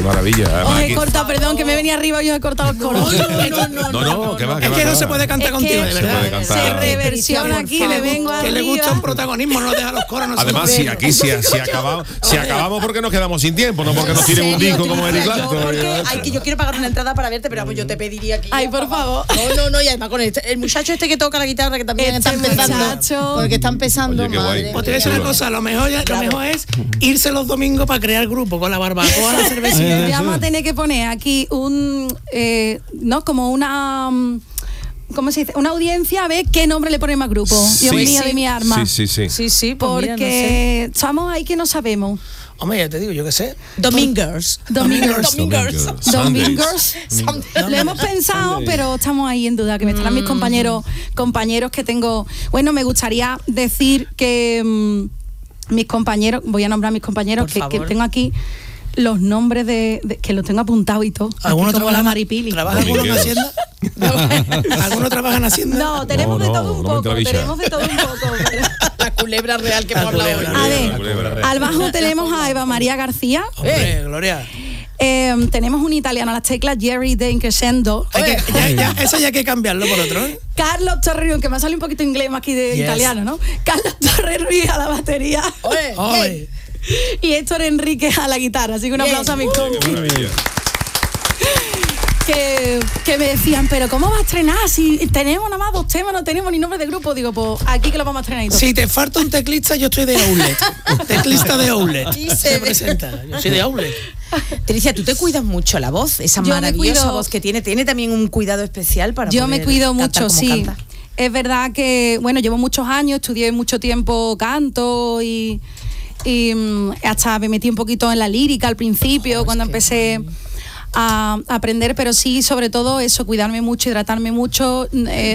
maravilla. Os he cortado, perdón, que me venía arriba y os he cortado el coro. No, que va. Es que no se puede cantar contigo, de verdad. Se reversiona aquí, le vengo arriba. Que le gusta un protagonismo, no deja los coros. Además, si aquí si acabamos porque nos quedamos sin tiempo, no porque nos tiren un disco como Eric Clapton. Yo quiero pagar una entrada para verte, pero yo te pediría aquí. Ay, por favor. No, y además con el muchacho que toca la guitarra, que también está empezando. Porque está empezando. Oye, qué guay. Pues te voy a decir una cosa, lo mejor es irse los domingos para crear grupo con la barbacoa, la cervecita. Vamos a tener que poner aquí como una... ¿Cómo se dice? Una audiencia a ver qué nombre le ponemos al grupo. Dios mío de mi arma. Sí. Sí, pues porque mira, no sé. estamos ahí que no sabemos. Hombre, ya te digo, yo qué sé. Domingers. Lo hemos pensado, pero estamos ahí en duda, que me estarán mis compañeros que tengo. Bueno, me gustaría decir que mis compañeros, voy a nombrar a mis compañeros que tengo aquí los nombres que los tengo apuntados y todo. ¿Alguno como la Maripili. ¿Trabaja alguno en Hacienda? ¿Alguno trabaja en Hacienda? No, tenemos de todo un poco. La culebra real que por la hora. A ver, al bajo tenemos a Eva María García. Hombre, Gloria. Tenemos un italiano a las teclas, Jerry de Increscendo. Eso ya hay que cambiarlo por otro, ¿eh? Carlos Torrero, que me ha salido un poquito inglés más aquí de italiano, ¿no? Carlos Torrero a la batería. Oye. Y Héctor Enríquez a la guitarra. Así que un aplauso a mis compis. Que me decían, pero ¿cómo vas a estrenar? Si tenemos nada más 2 temas, no tenemos ni nombre de grupo. Digo, pues aquí que lo vamos a estrenar y todo. Si te falta un teclista, yo estoy de Outlet. Teclista de Outlet. Y se presenta. Yo soy de Outlet. Tricia, tú te cuidas mucho la voz, esa maravillosa voz que tiene también un cuidado especial para yo me cuido mucho, sí. Canta. Es verdad que, bueno, llevo muchos años, estudié mucho tiempo canto y hasta me metí un poquito en la lírica al principio, cuando empecé a aprender, pero sí, sobre todo eso, cuidarme mucho, hidratarme mucho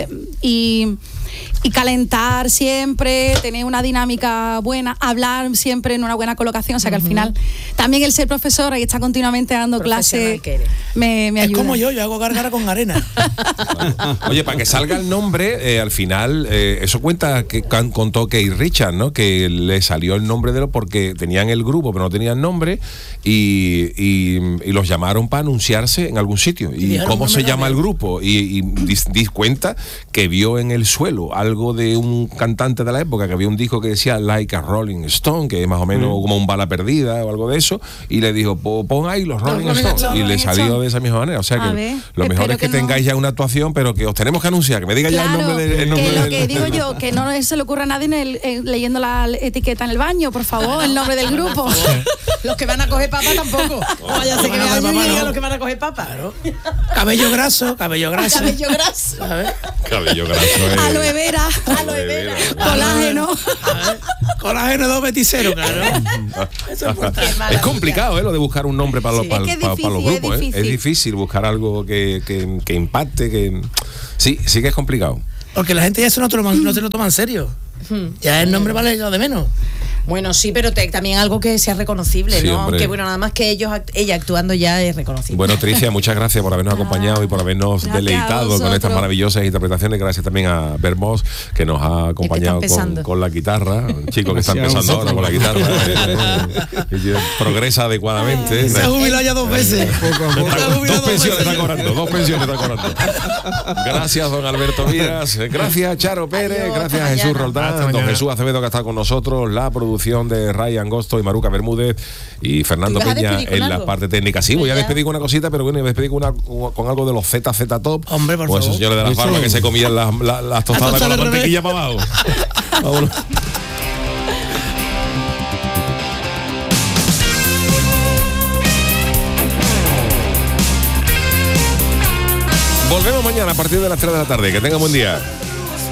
y calentar siempre, tener una dinámica buena, hablar siempre en una buena colocación, o sea que al final también el ser profesora y estar continuamente dando clases me ayuda. Es como yo hago gárgara con arena. Oye, para que salga el nombre, al final, eso cuenta que contó Keith Richards, ¿no? Que le salió el nombre porque tenían el grupo, pero no tenían nombre y los llamaron para anunciarse en algún sitio. ¿Y cómo se llama el grupo? Y dis cuenta que vio en el suelo algo de un cantante de la época, que había un disco que decía Like a Rolling Stone, que es más o menos como un bala perdida o algo de eso, y le dijo, pon ahí los Rolling Stones, y le salió de esa misma manera. O sea que lo mejor es que tengáis ya una actuación, pero que os tenemos que anunciar, que me diga ya el nombre de lo que digo yo, que no se le ocurra a nadie leyendo la etiqueta en el baño, por favor, el nombre del grupo. Los que van a coger papa tampoco. Vaya, sé que me digan los que van a coger papa. Claro. Cabello graso. Cabello graso. Cabello graso. Aloe vera. Colágeno. Colágeno 2 beticero, claro. Es complicado, lo de buscar un nombre para los grupos. Es difícil buscar algo que impacte, sí que es complicado. Porque la gente ya eso no se lo toma en serio. Ya el nombre vale lo de menos. Bueno, sí, pero también algo que sea reconocible, sí, ¿no? Hombre. Aunque bueno, nada más que ella actuando ya es reconocible. Bueno, Tricia, muchas gracias por habernos acompañado y por habernos deleitado con estas maravillosas interpretaciones. Gracias también a Bermos, que nos ha acompañado con la guitarra. Un chico que está empezando ahora con la guitarra. Progresa adecuadamente. Se ha jubilado ya 2 veces. Dos pensiones está cobrando. Gracias, don Alberto Vías. Gracias, Charo Pérez. Gracias, Jesús Roldán. Don Jesús Acevedo, que está con nosotros. La producción de Ray Angosto y Maruca Bermúdez y Fernando Peña en la parte técnica. Sí, voy a despedir con una cosita, pero bueno, voy a despedir con algo de los ZZ Top. Hombre, por favor. Esos señores de las barbas que se comían las tostadas con la mantequilla para abajo. Vámonos. Volvemos mañana a partir de las 3 de la tarde. Que tengan buen día.